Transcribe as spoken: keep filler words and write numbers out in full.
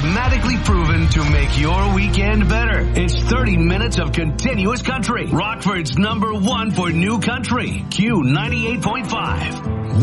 mathematically proven to make your weekend better. It's thirty minutes of continuous country. Rockford's number one for new country. Q ninety-eight point five.